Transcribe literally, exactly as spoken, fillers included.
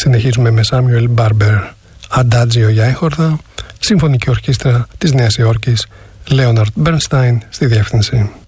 Συνεχίζουμε με Σάμιουελ Μπάρμπερ, Αντάτζιο για έγχορδα, Συμφωνική Ορχήστρα της Νέας Υόρκης, Λέοναρντ Μπέρνστάιν στη διεύθυνση.